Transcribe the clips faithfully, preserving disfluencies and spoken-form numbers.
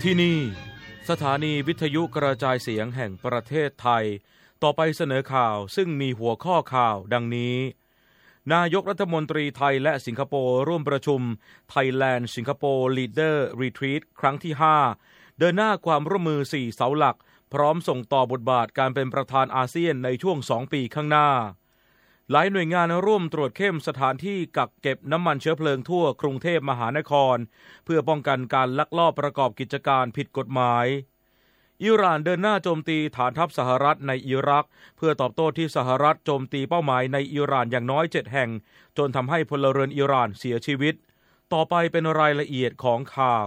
ที่นี่สถานีวิทยุกระจายเสียงแห่งประเทศไทยต่อไปเสนอข่าวซึ่งมีหัวข้อข่าวดังนี้นายกรัฐมนตรีไทยและสิงคโปร์ร่วมประชุม Thailand Singapore Leader Retreat ครั้งที่ห้าเดินหน้าความร่วมมือสี่เสาหลักพร้อมส่งต่อบทบาทการเป็นประธานอาเซียนในช่วงสองปีข้างหน้าหลายหน่วยงานร่วมตรวจเข้มสถานที่กักเก็บน้ำมันเชื้อเพลิงทั่วกรุงเทพมหานครเพื่อป้องกันการลักลอบประกอบกิจการผิดกฎหมายอิหร่านเดินหน้าโจมตีฐานทัพสหรัฐในอิรักเพื่อตอบโต้ที่สหรัฐโจมตีเป้าหมายในอิหร่านอย่างน้อยเจ็ดแห่งจนทำให้พลเรือนอิหร่านเสียชีวิตต่อไปเป็นรายละเอียดของข่า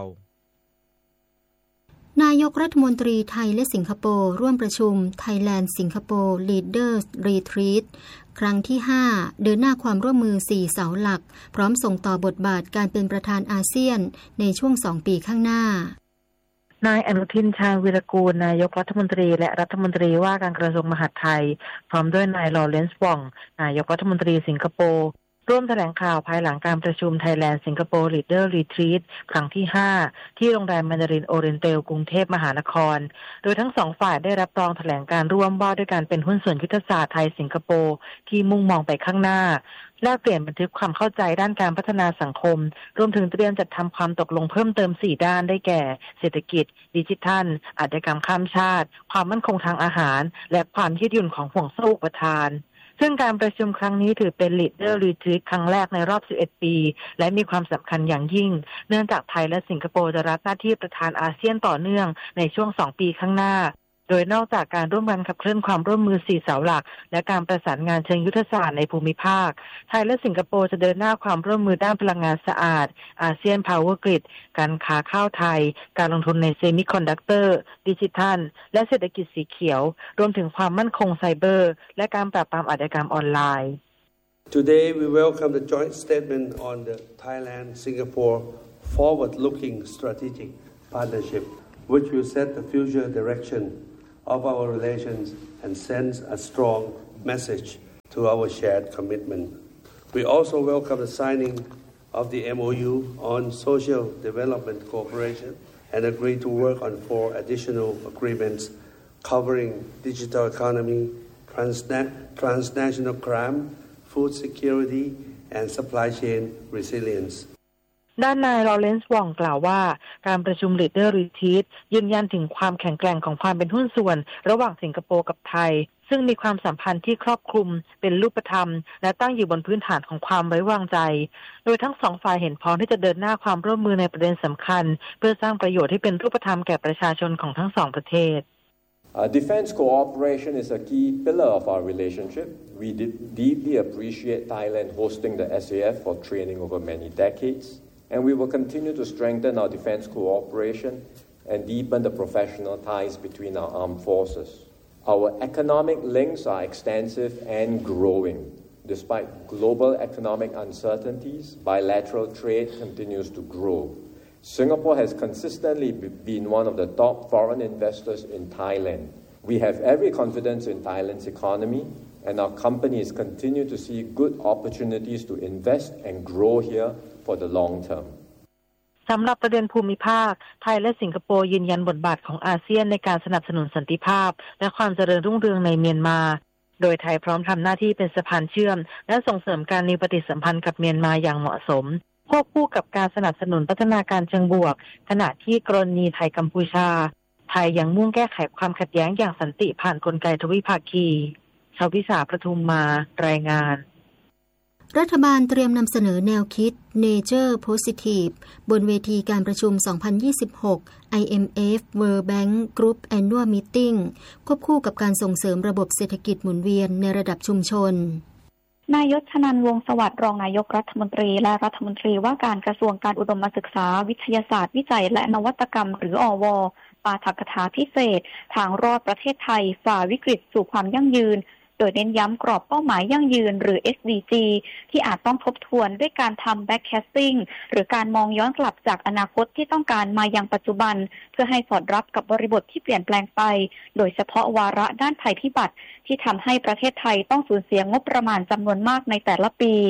วนายกรัฐมนตรีไทยและสิงคโปร์ร่วมประชุม Thailand Singapore Leaders Retreat ครั้งที่ห้าเดินหน้าความร่วมมือสี่เสาหลักพร้อมส่งต่อบทบาทการเป็นประธานอาเซียนในช่วงสองปีข้างหน้านายอนุทินชาญวีรกูลนายกรัฐมนตรีและรัฐมนตรีว่าการกระทรวงมหาดไทยพร้อมด้วยนายลอเรนซ์ว่องนายกรัฐมนตรีสิงคโปร์ร่วมแถลงข่าวภายหลังการประชุม Thailand Singapore Leader Retreat ครั้งที่ห้าที่โรงแรมแมนดารินโอเรนเตลกรุงเทพมหานครโดยทั้งสองฝ่ายได้รับรองแถลงการร่วมว่าด้วยการเป็นหุ้นส่วนยุทธศาสตร์ไทยสิงคโปร์ที่มุ่งมองไปข้างหน้าแลกเปลี่ยนบันทึกความเข้าใจด้านการพัฒนาสังคมรวมถึงเตรียมจัดทำความตกลงเพิ่มเติมสี่ด้านได้แก่เศรษฐกิจดิจิทัลอาชญากรรมข้ามชาติความมั่นคงทางอาหารและความยืดหยุ่นของห่วงโซ่อุปทานซึ่งการประชุมครั้งนี้ถือเป็น Leader Retreat ครั้งแรกในรอบสิบเอ็ดปีและมีความสำคัญอย่างยิ่งเนื่องจากไทยและสิงคโปร์จะรับหน้าที่ประธานอาเซียนต่อเนื่องในช่วงสองปีข้างหน้าโดยนอกจากการร่วมกันขับเคลื่อนความร่วมมือสี่เสาหลักและการประสานงานเชิงยุทธศาสตร์ในภูมิภาคไทยและสิงคโปร์จะเดินหน้าความร่วมมือด้านพลังงานสะอาดอาเซียนพาวเวอร์กริดการค้าข้าวไทยการลงทุนในเซมิคอนดักเตอร์ดิจิทัลและเศรษฐกิจสีเขียวรวมถึงความมั่นคงไซเบอร์และการปราบปรามอาชญากรรมออนไลน์ Today we welcome the joint statement on the Thailand-Singapore forward-looking strategic partnership which will set the future direction of our relations and sends a strong message to our shared commitment. We also welcome the signing of the M O U on social development cooperation and agree to work on four additional agreements covering digital economy, transna- transnational crime, food security, and supply chain resilience. ด้านนายลอเรนซ์ว่องกล่าวว่าการประชุม Leader Retreat ยืนยันถึงความแข็งแกร่งของความเป็นหุ้นส่วนระหว่างสิงคโปร์กับไทยซึ่งมีความสัมพันธ์ที่ครอบคลุมเป็นรูปธรรมและตั้งอยู่บนพื้นฐานของความไว้วางใจโดยทั้งสองฝ่ายเห็นพ้องที่จะเดินหน้าความร่วมมือในประเด็นสำคัญเพื่อสร้างประโยชน์ที่เป็นรูปธรรมแก่ประชาชนของทั้งสองประเทศ Uh, defense cooperation is a key pillar of our relationship. We de- deeply appreciate Thailand hosting the S A F for training over many decades.And we will continue to strengthen our defense cooperation and deepen the professional ties between our armed forces. Our economic links are extensive and growing. Despite global economic uncertainties, bilateral trade continues to grow. Singapore has consistently been one of the top foreign investors in Thailand. We have every confidence in Thailand's economy, and our companies continue to see good opportunities to invest and grow here.For the long term. สำหรับประเด็นภูมิภาคไทยและสิงคโปร์ยืนยันบทบาทของอาเซียนในการสนับสนุนสันติภาพและความเจริญรุ่งเรืองในเมียนมาโดยไทยพร้อมทำหน้าที่เป็นสะพานเชื่อมและส่งเสริมการมีปฏิสัมพันธ์กับเมียนมาอย่างเหมาะสมควบคู่กับการสนับสนุนพัฒนาการเชิงบวกขณะที่กรณีไทยกัมพูชาไทยยังมุ่งแก้ไขความขัดแย้งอย่างสันติผ่านกลไกทวิภาคีชวิษาประทุมมารายงานรัฐบาลเตรียมนำเสนอแนวคิด Nature Positive บนเวทีการประชุม สองพันยี่สิบหก ไอ เอ็ม เอฟ World Bank Group Annual Meeting ควบคู่กับการส่งเสริมระบบเศรษฐกิจหมุนเวียนในระดับชุมชนนายชนันท์ วงศ์สวัสดิ์รองนายกรัฐมนตรีและรัฐมนตรีว่าการกระทรวงการอุดมศึกษาวิทยาศาสตร์วิจัยและนวัตกรรมหรืออวปาฐกถาพิเศษทางรอดประเทศไทยฝ่าวิกฤตสู่ความยั่งยืนโดยเน้นย้ำกรอบเป้าหมายยั่งยืนหรือ เอส ดี จี ที่อาจต้องทบทวนด้วยการทำ backcasting หรือการมองย้อนกลับจากอนาคตที่ต้องการมายังปัจจุบันเพื่อให้สอดรับกับบริบทที่เปลี่ยนแปลงไปโดยเฉพาะวาระด้านภัยพิบัติที่ทำให้ประเทศไทยต้องสูญเสียงบประมาณจำนวนมากในแต่ละปี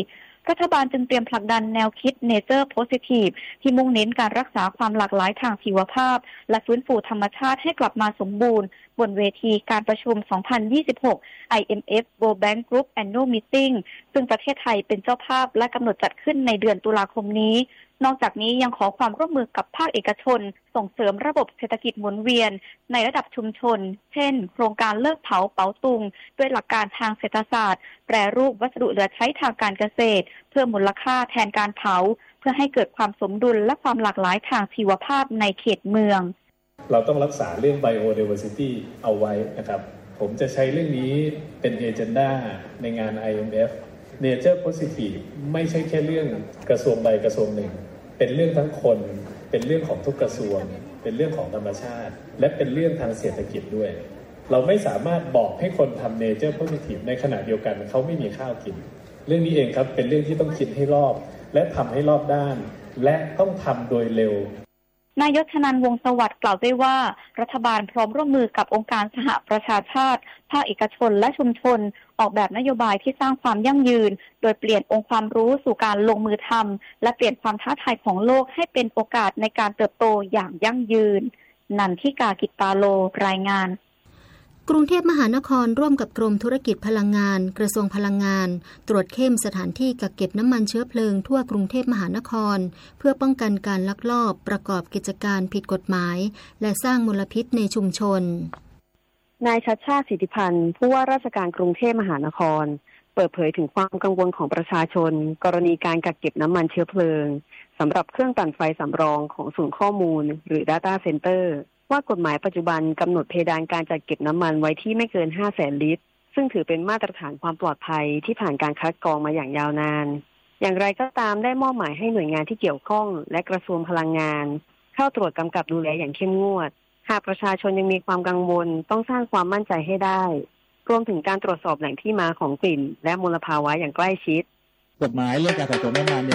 รัฐบาลจึงเตรียมผลักดันแนวคิด Nature Positive ที่มุ่งเน้นการรักษาความหลากหลายทางชีวภาพและฟื้นฟูธรรมชาติให้กลับมาสมบูรณ์บนเวทีการประชุม สองพันยี่สิบหก ไอ เอ็ม เอฟ World Bank Group Annual Meeting ซึ่งประเทศไทยเป็นเจ้าภาพและกำหนดจัดขึ้นในเดือนตุลาคมนี้นอกจากนี้ยังขอความร่วมมือกับภาคเอกชนส่งเสริมระบบเศรษฐกิจหมุนเวียนในระดับชุมชนเช่นโครงการเลิกเผาเป๋าตุงด้วยหลักการทางเศรษฐศาสตร์แปรรูปวัสดุเหลือใช้ทางการเกษตรเพิ่มมูลค่าแทนการเผาเพื่อให้เกิดความสมดุลและความหลากหลายทางชีวภาพในเขตเมืองเราต้องรักษาเรื่อง biodiversity เอาไว้นะครับผมจะใช้เรื่องนี้เป็น agenda ในงาน ไอ เอ็ม เอฟ Nature Positive ไม่ใช่แค่เรื่องกระทรวงใดกระทรวงหนึ่งเป็นเรื่องทั้งคนเป็นเรื่องของทุกกระทรวงเป็นเรื่องของธรรมชาติและเป็นเรื่องทางเศรษฐกิจด้วยเราไม่สามารถบอกให้คนทำ Nature Positive ในขณะเดียวกันเขาไม่มีข้าวกินเรื่องนี้เองครับเป็นเรื่องที่ต้องคิดให้รอบและทำให้รอบด้านและต้องทำโดยเร็วนายกชนันท์ วงศ์สวัสดิ์กล่าวด้วยว่ารัฐบาลพร้อมร่วมมือกับองค์การสหประชาชาติภาคเอกชนและชุมชนออกแบบนโยบายที่สร้างความยั่งยืนโดยเปลี่ยนองค์ความรู้สู่การลงมือทำและเปลี่ยนความท้าทายของโลกให้เป็นโอกาสในการเติบโตอย่างยั่งยืนนันทิกา กิตตาโลรายงานกรุงเทพมหานครร่วมกับกรมธุรกิจพลังงานกระทรวงพลังงานตรวจเข้มสถานที่กักเก็บน้ำมันเชื้อเพลิงทั่วกรุงเทพมหานครเพื่อป้องกันการลักลอบประกอบกิจการผิดกฎหมายและสร้างมลพิษในชุมชนนายชัชชาติ สิทธิพันธ์ผู้ว่าราชการกรุงเทพมหานครเปิดเผยถึงความกังวลของประชาชนกรณีการกักเก็บน้ำมันเชื้อเพลิงสำหรับเครื่องปั่นไฟสำรองของศูนย์ข้อมูลหรือ Data Centerว่ากฎหมายปัจจุบันกำหนดเพดานการจัดเก็บน้ำมันไว้ที่ไม่เกิน ห้าแสน ลิตรซึ่งถือเป็นมาตรฐานความปลอดภัยที่ผ่านการคัดกรองมาอย่างยาวนานอย่างไรก็ตามได้มอบหมายให้หน่วยงานที่เกี่ยวข้องและกระทรวงพลังงานเข้าตรวจกำกับดูแลอย่างเข้มงวดหากประชาชนยังมีความกังวลต้องสร้างความมั่นใจให้ได้รวมถึงการตรวจสอบแหล่งที่มาของกลิ่นและมลภาวะอย่างใกล้ชิดกฎหมายเรื่องการสะสมน้ำมันเนี่ย